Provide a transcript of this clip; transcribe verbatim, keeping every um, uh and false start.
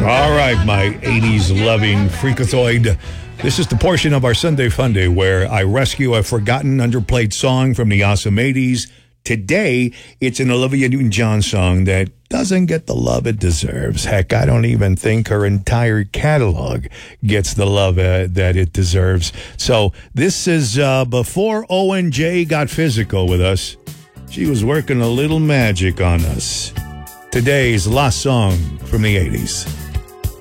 All right, my eighties loving freakazoid. This is the portion of our Sunday Funday where I rescue a forgotten, underplayed song from the awesome eighties. Today, it's an Olivia Newton-John song that doesn't get the love it deserves. Heck, I don't even think her entire catalog gets the love uh, that it deserves. So this is uh, before O N J got physical with us. She was working a little magic on us. Today's last song from the eighties.